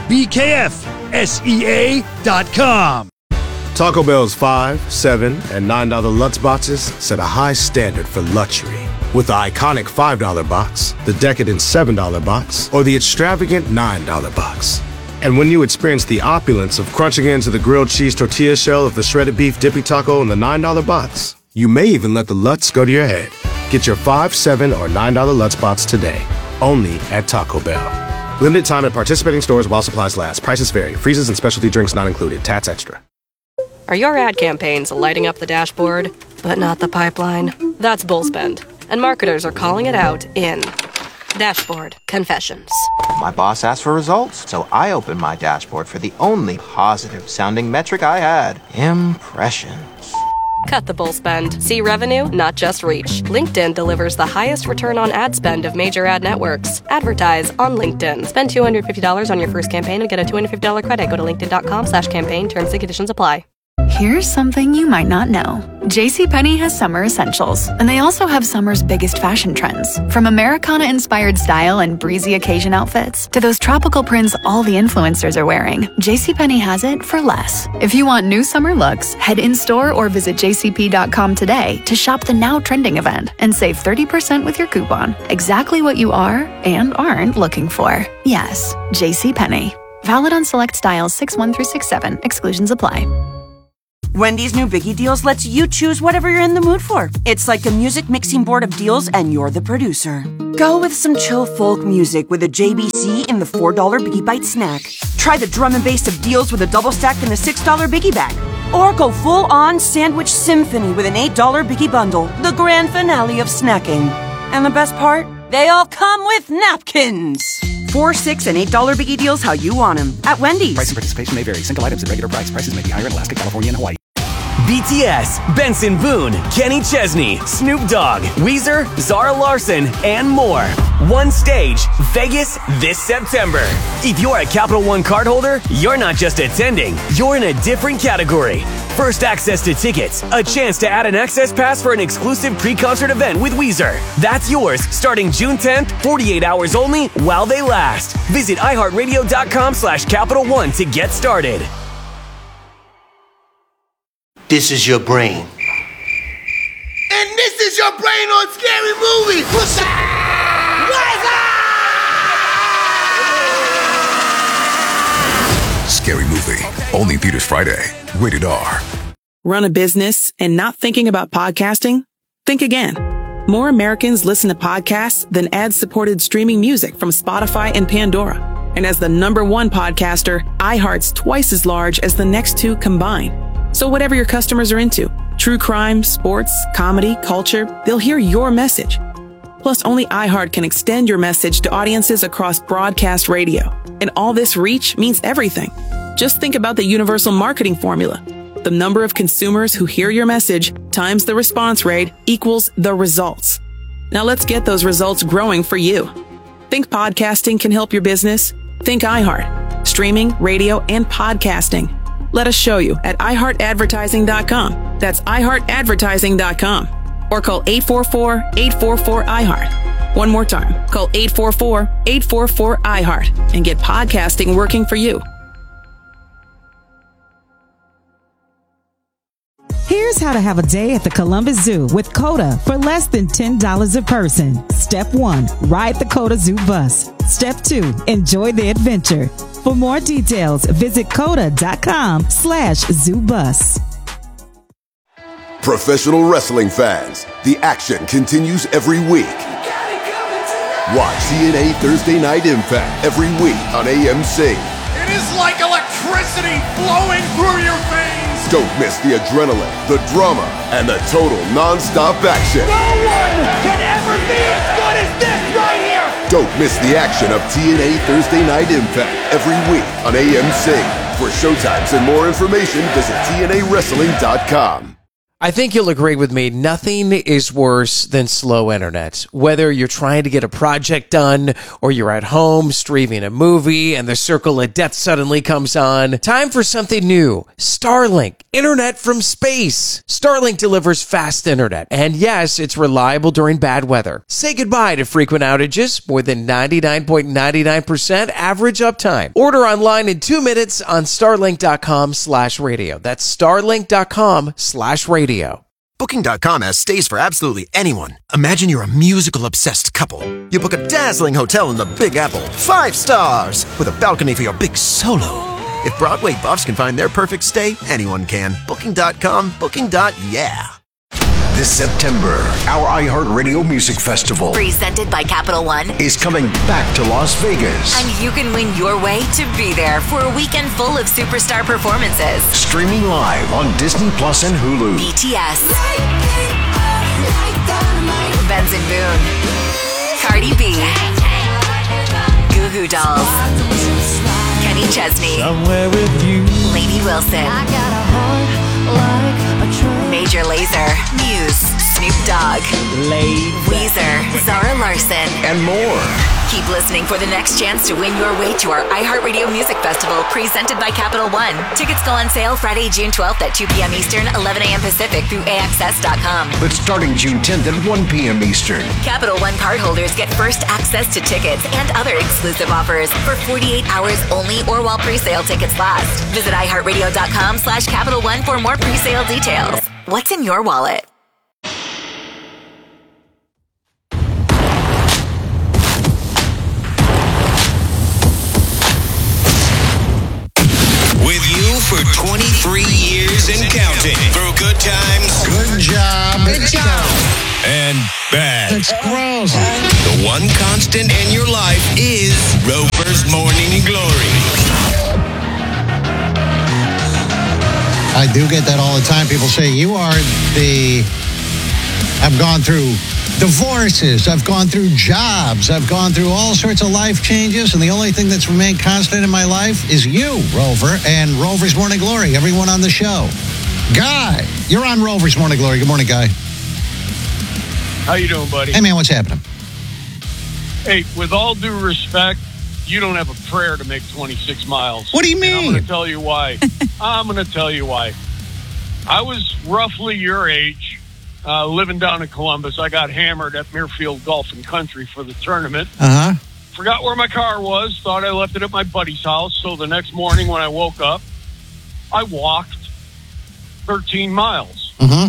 BKFSEA.com. Taco Bell's $5, $7, and $9 Lutz boxes set a high standard for luxury. With the iconic $5 box, the decadent $7 box, or the extravagant $9 box. And when you experience the opulence of crunching into the grilled cheese tortilla shell of the shredded beef dippy taco in the $9 box, you may even let the Lutz go to your head. Get your $5, $7, or $9 Lutz box today, only at Taco Bell. Limited time at participating stores while supplies last. Prices vary. Freezes and specialty drinks not included. Tats extra. Are your ad campaigns lighting up the dashboard, but not the pipeline? That's Bullspend, and marketers are calling it out in Dashboard Confessions. My boss asked for results, so I opened my dashboard for the only positive-sounding metric I had: impressions. Cut the bull spend. See revenue, not just reach. LinkedIn delivers the highest return on ad spend of major ad networks. Advertise on LinkedIn. Spend $250 on your first campaign and get a $250 credit. Go to linkedin.com/campaign. Terms and conditions apply. Here's something you might not know. JCPenney has summer essentials, and they also have summer's biggest fashion trends. From Americana-inspired style and breezy occasion outfits to those tropical prints all the influencers are wearing, JCPenney has it for less. If you want new summer looks, head in-store or visit jcp.com today to shop the now trending event and save 30% with your coupon. Exactly what you are and aren't looking for. Yes, JCPenney. Valid on select styles 6-1 through 6-7. Exclusions apply. Wendy's new Biggie Deals lets you choose whatever you're in the mood for. It's like a music mixing board of deals and you're the producer. Go with some chill folk music with a JBC in the $4 Biggie Bite snack. Try the drum and bass of deals with a double stack in the $6 Biggie Bag. Or go full-on sandwich symphony with an $8 Biggie Bundle, the grand finale of snacking. And the best part? They all come with napkins. $4, $6, and $8 Biggie Deals how you want them at Wendy's. Price and participation may vary. Single items at regular price. Prices may be higher in Alaska, California, and Hawaii. BTS, Benson Boone, Kenny Chesney, Snoop Dogg, Weezer, Zara Larsson, and more. One stage, Vegas this September. If you're a Capital One cardholder, you're not just attending, you're in a different category. First access to tickets, a chance to add an access pass for an exclusive pre-concert event with Weezer. That's yours starting June 10th, 48 hours only while they last. Visit iHeartRadio.com/Capital One to get started. This is your brain. And this is your brain on Scary Movie. What's up? Scary Movie. Only in theaters Friday. Rated R. Run a business and not thinking about podcasting? Think again. More Americans listen to podcasts than ad-supported streaming music from Spotify and Pandora. And as the #1 podcaster, iHeart's twice as large as the next two combined. So whatever your customers are into, true crime, sports, comedy, culture, they'll hear your message. Plus, only iHeart can extend your message to audiences across broadcast radio. And all this reach means everything. Just think about the universal marketing formula. The number of consumers who hear your message times the response rate equals the results. Now let's get those results growing for you. Think podcasting can help your business? Think iHeart. Streaming, radio, and podcasting. Let us show you at iHeartAdvertising.com. That's iHeartAdvertising.com. Or call 844-844-iHeart. One more time. Call 844-844-iHeart and get podcasting working for you. Here's how to have a day at the Columbus Zoo with COTA for less than $10 a person. Step 1, ride the COTA Zoo bus. Step 2, enjoy the adventure. For more details, visit COTA.com/ZooBus. Professional wrestling fans, the action continues every week. Watch TNA Thursday Night Impact every week on AMC. It is like electricity flowing through your veins. Don't miss the adrenaline, the drama, and the total non-stop action. No one can ever be as good as this right here. Don't miss the action of TNA Thursday Night Impact every week on AMC. For showtimes and more information, visit TNAWrestling.com. I think you'll agree with me, nothing is worse than slow internet. Whether you're trying to get a project done or you're at home streaming a movie and the circle of death suddenly comes on, time for something new. Starlink, internet from space. Starlink delivers fast internet, and yes, it's reliable during bad weather. Say goodbye to frequent outages, more than 99.99% average uptime. Order online in 2 minutes on starlink.com/radio. That's starlink.com/radio. Booking.com has stays for absolutely anyone. Imagine you're a musical-obsessed couple. You book a dazzling hotel in the Big Apple, 5 stars, with a balcony for your big solo. If Broadway buffs can find their perfect stay, anyone can. Booking.com, booking.yeah. This September, our iHeartRadio Music Festival, presented by Capital One, is coming back to Las Vegas. And you can win your way to be there for a weekend full of superstar performances. Streaming live on Disney Plus and Hulu. BTS, Benson Boone, Cardi B, Goo Goo Dolls, Kenny Chesney, Somewhere with you. Lady Wilson, I got a heart like a train. Major Lazer, Muse, Snoop Dogg, Weezer, Zara Larsson, and more. Keep listening for the next chance to win your way to our iHeartRadio Music Festival presented by Capital One. Tickets go on sale Friday, June 12th at 2 p.m. Eastern, 11 a.m. Pacific through AXS.com. But starting June 10th at 1 p.m. Eastern. Capital One cardholders get first access to tickets and other exclusive offers for 48 hours only or while pre-sale tickets last. Visit iHeartRadio.com/Capital One for more pre-sale details. What's in your wallet? With you for 23 years and counting. Through good times. Good job. Good job. And bad. That's gross. The one constant in your life is Rover's Morning Glory. I do get that all the time. People say, I've gone through divorces. I've gone through jobs. I've gone through all sorts of life changes. And the only thing that's remained constant in my life is you, Rover, and Rover's Morning Glory. Everyone on the show. Guy, you're on Rover's Morning Glory. Good morning, Guy. How you doing, buddy? Hey, man, what's happening? Hey, with all due respect, you don't have a prayer to make 26 miles. What do you mean? And I'm going to tell you why. I was roughly your age, living down in Columbus. I got hammered at Muirfield Golf and Country for the tournament. Uh-huh. Forgot where my car was. Thought I left it at my buddy's house. So the next morning when I woke up, I walked 13 miles. Mm-hmm.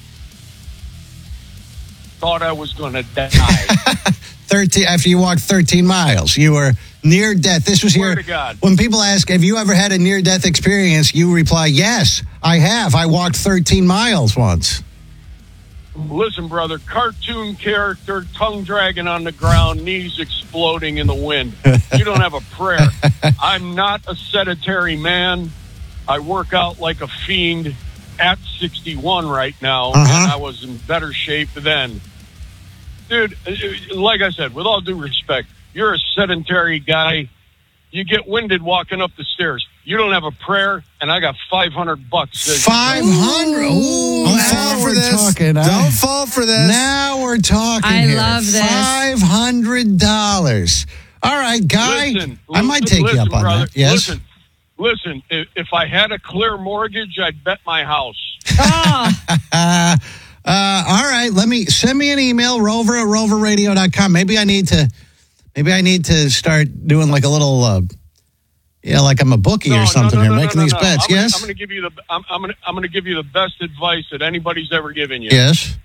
Thought I was going to die. 13 after you walked 13 miles. You were near death. This was Swear here. to God. When people ask, have you ever had a near-death experience? You reply, yes, I have. I walked 13 miles once. Listen, brother, cartoon character, tongue dragging on the ground, knees exploding in the wind. You don't have a prayer. I'm not a sedentary man. I work out like a fiend at 61 right now, and I was in better shape then. Dude, like I said, with all due respect, you're a sedentary guy. You get winded walking up the stairs. You don't have a prayer, and I got $500. 500? Ooh, don't fall for this. Don't fall for this. Now we're talking. I here. love this. $500. All right, Guy. I might take you up on brother, that. Yes. Listen. If I had a clear mortgage, I'd bet my house. All right. Send me an email, rover@roverradio.com. Maybe I need to start doing like a little, like I'm a bookie or something here, making these bets. Yes. I'm going to give you the best advice that anybody's ever given you. Yes.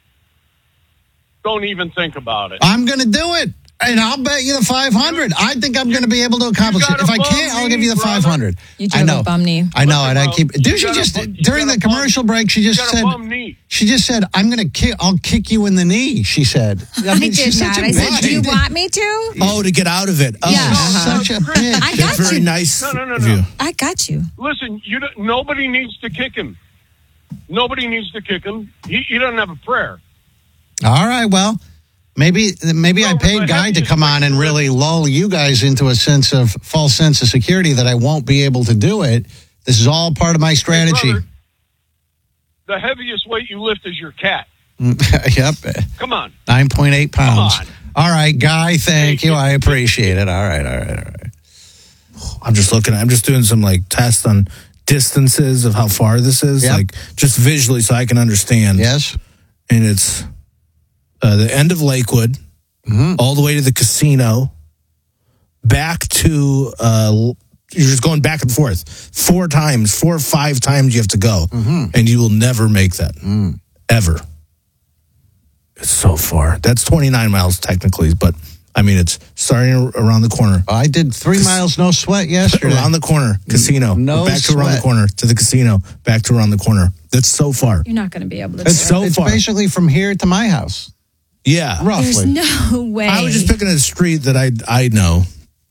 Don't even think about it. I'm going to do it. And I'll bet you the 500. I think I'm going to be able to accomplish it. If I can't, I'll give you the 500. You do have a bum knee. I know, and I keep. Dude, she just during the commercial break, she just said. She just said, "I'm going to I'll kick you in the knee." She said. I did not. I said, "Do you want me to?" Oh, to get out of it. Oh, yeah. Such a bitch. I got That's very you. nice No. of you. I got you. Listen, nobody needs to kick him. Nobody needs to kick him. He doesn't have a prayer. All right. Well. Maybe I paid Guy to come on and really lull you guys into a false sense of security that I won't be able to do it. This is all part of my strategy. Hey, brother, the heaviest weight you lift is your cat. Yep. Come on. 9.8 pounds. All right, Guy, thank you. I appreciate it. All right. I'm just looking. I'm just doing some tests on distances of how far this is, just visually so I can understand. Yes. And it's the end of Lakewood, all the way to the casino, back to, you're just going back and forth 4 or 5 times you have to go, and you will never make that, ever. It's so far. That's 29 miles technically, but I mean, it's starting around the corner. I did 3 miles, no sweat yesterday. Around the corner, casino. Back to around the corner, to the casino, back to around the corner. That's so far. You're not going to be able to. It's far. Basically from here to my house. Yeah. Roughly. There's no way. I was just picking a street that I know.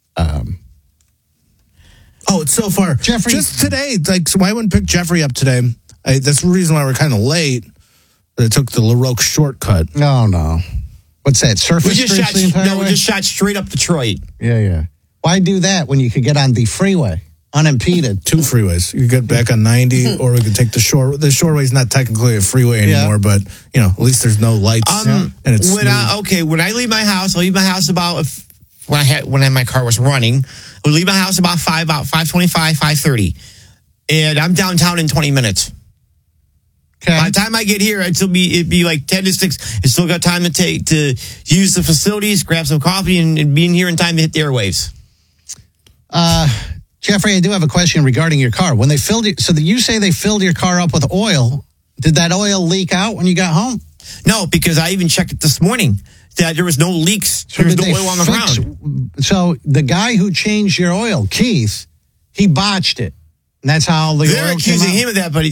It's so far. Jeffrey. Just today, so I wouldn't pick Jeffrey up today. That's the reason why we're kind of late. I took the LaRoque shortcut. No. What's that? Surface streets the entire way? We just shot straight up Detroit. Yeah. Why do that when you could get on the freeway unimpeded? 2 freeways. You get back on 90, or we could take the shore. The shoreway's not technically a freeway anymore, but at least there's no lights. And it's when I leave my house, I'll leave my house about when my car was running. I would leave my house about 5:25, 5:30. And I'm downtown in 20 minutes. Okay. By the time I get here, it'd be like 10 to 6. I still got time to use the facilities, grab some coffee, and be in here in time to hit the airwaves. Jeffrey, I do have a question regarding your car. When they filled it, so you say they filled your car up with oil. Did that oil leak out when you got home? No, because I even checked it this morning. That there was no leaks. There was no oil on the ground. So the guy who changed your oil, Keith, he botched it. And that's how the They're oil accusing came out? him of that, but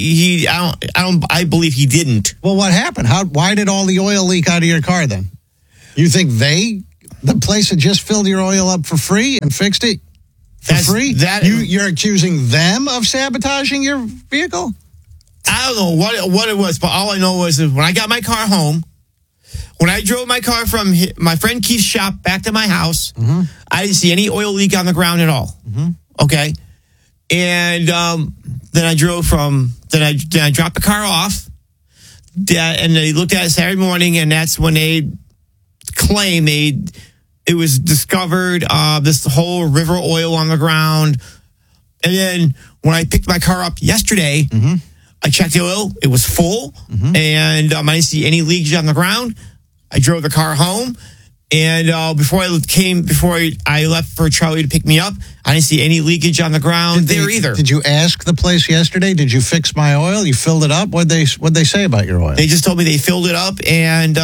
I believe he didn't. Well, what happened? Why did all the oil leak out of your car then? You think the place had just filled your oil up for free and fixed it for free? You're accusing them of sabotaging your vehicle? I don't know what it was, but all I know was when I got my car home, when I drove my car from my friend Keith's shop back to my house, I didn't see any oil leak on the ground at all. Okay. And then I drove then I dropped the car off, and they looked at it Saturday morning, and that's when they claimed it was discovered this whole river oil on the ground. And then when I picked my car up yesterday, I checked the oil; it was full, and I didn't see any leakage on the ground. I drove the car home. And before I left for Charlie to pick me up, I didn't see any leakage on the ground there either. Did you ask the place yesterday? Did you fix my oil? You filled it up? What'd they say about your oil? They just told me they filled it up, and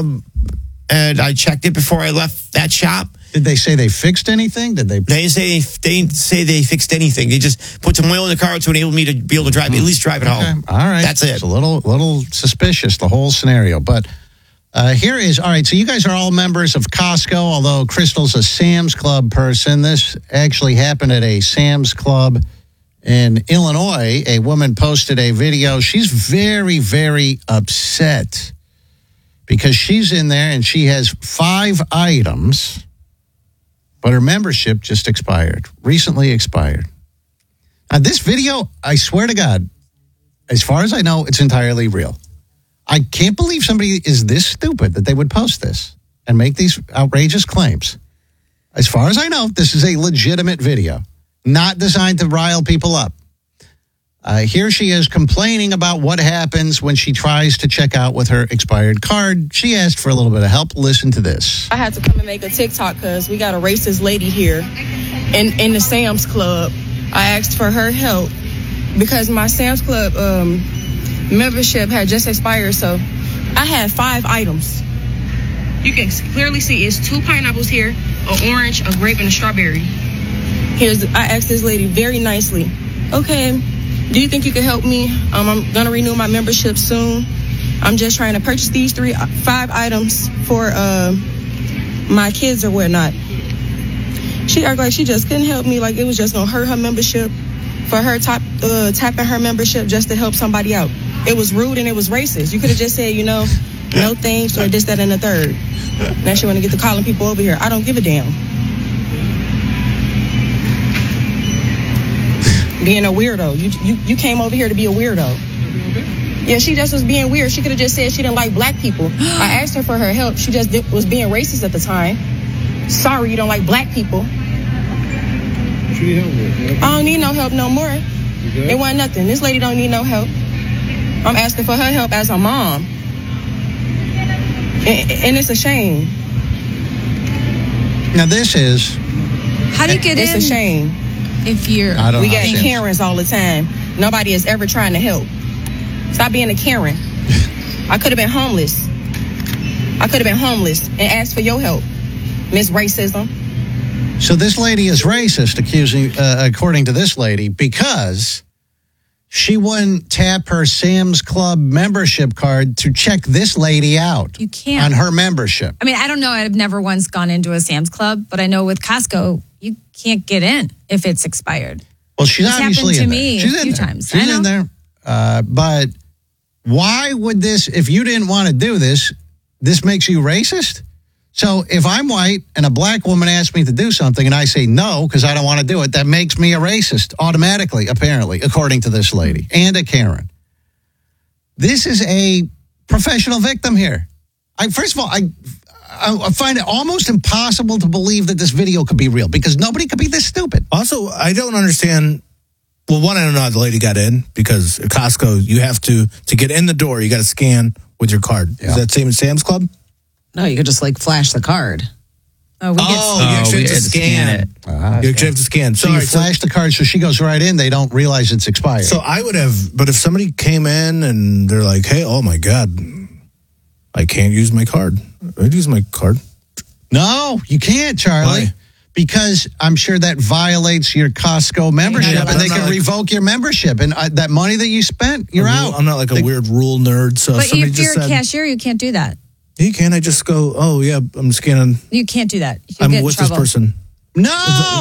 I checked it before I left that shop. Did they say they fixed anything? They didn't say they fixed anything. They just put some oil in the car to enable me to be able to drive, at least drive it home. All right, that's it. It's a little suspicious, the whole scenario, but. Here is, all right, so you guys are all members of Costco, although Crystal's a Sam's Club person. This actually happened at a Sam's Club in Illinois. A woman posted a video. She's very, very upset because she's in there and she has 5 items, but her membership just recently expired. Now, this video, I swear to God, as far as I know, it's entirely real. I can't believe somebody is this stupid that they would post this and make these outrageous claims. As far as I know, this is a legitimate video, not designed to rile people up. Here she is complaining about what happens when she tries to check out with her expired card. She asked for a little bit of help. Listen to this. I had to come and make a TikTok because we got a racist lady here in the Sam's Club. I asked for her help because my Sam's Club membership had just expired, so I had 5 items. You can clearly see it's 2 pineapples here, an orange, a grape, and a strawberry. I asked this lady very nicely, okay, do you think you could help me? I'm gonna renew my membership soon. I'm just trying to purchase these 5 items for my kids or whatnot. She acted like she just couldn't help me, like it was just gonna hurt her membership for her tapping her membership just to help somebody out. It was rude and it was racist. You could have just said, no thanks, or this, that, and the third. Now she want to get to calling people over here. I don't give a damn. Being a weirdo. You came over here to be a weirdo. Yeah, she just was being weird. She could have just said she didn't like black people. I asked her for her help. She just was being racist at the time. Sorry, you don't like black people. What you need help with? I don't need no help no more. It wasn't nothing. This lady don't need no help. I'm asking for her help as a mom. And it's a shame. Now this is... How do you get in? It's a shame. If you're... We got Karens all the time. Nobody is ever trying to help. Stop being a Karen. I could have been homeless. And asked for your help, Miss Racism. So this lady is racist, according to this lady, because she wouldn't tap her Sam's Club membership card to check this lady out. You can't. On her membership. I mean, I don't know. I've never once gone into a Sam's Club, but I know with Costco, you can't get in if it's expired. Well, she's it's obviously happened to in me there. She's a few in there. times. She's in there. But why would this, if you didn't want to do this, this makes you racist? So if I'm white and a black woman asks me to do something and I say no because I don't want to do it, that makes me a racist automatically, apparently, according to this lady and a Karen. This is a professional victim here. First of all, I find it almost impossible to believe that this video could be real because nobody could be this stupid. Also, I don't understand. Well, one, I don't know how the lady got in because at Costco, you have to get in the door, you got to scan with your card. Yeah. Is that same as Sam's Club? No, you could just flash the card. You actually have to scan it. You actually have to scan. So you flash the card so she goes right in. They don't realize it's expired. So I would have, but if somebody came in and they're like, hey, oh my God, I can't use my card. I'd use my card. No, you can't, Charlie. Why? Because I'm sure that violates your Costco membership and they can revoke your membership. And that money that you spent, you're out. I'm not like a weird rule nerd. So but if you're a cashier, you can't do that. You can't. I just go, oh, yeah, I'm scanning. You can't do that. I'm with this person. No!